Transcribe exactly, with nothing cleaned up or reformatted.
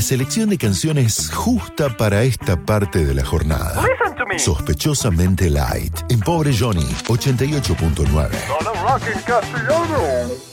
selección de canciones justa para esta parte de la jornada. Listen to me. Sospechosamente light. En Pobre Johnny, ochenta y ocho punto nueve. Solo rock en castellano.